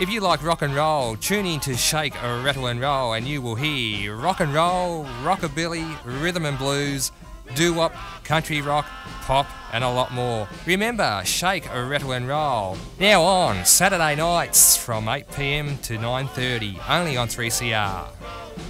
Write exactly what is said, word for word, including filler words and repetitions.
If you like rock and roll, tune in to Shake, Rattle and Roll and you will hear rock and roll, rockabilly, rhythm and blues, doo-wop, country rock, pop and a lot more. Remember, Shake, Rattle and Roll. Now on Saturday nights from eight p m to nine thirty, only on three C R.